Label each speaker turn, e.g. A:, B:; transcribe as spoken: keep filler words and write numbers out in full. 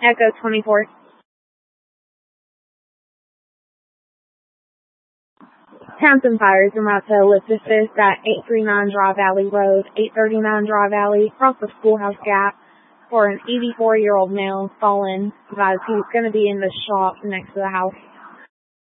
A: Echo twenty-four. Townsend Fire is en route to lift assist at eight thirty-nine Dry Valley Road, eight thirty-nine Dry Valley, across the schoolhouse gap, for an eighty-four-year-old male fallen. Guys, he's going to be in the shop next to the house.